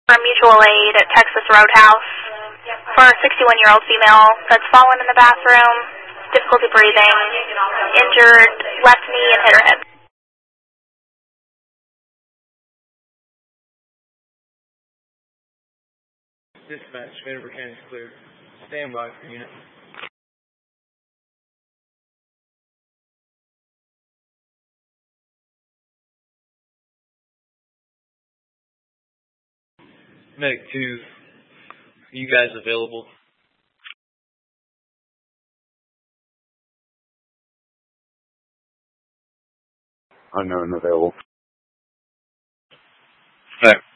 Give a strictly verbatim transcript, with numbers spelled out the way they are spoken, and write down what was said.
for mutual aid at Texas Roadhouse for a sixty-one-year-old female that's fallen in the bathroom, difficulty breathing, injured left knee and hit her head. Dispatch, Vanderbilt County is cleared. Stand by for unit. Medic two, are you guys available? Unknown available. All right.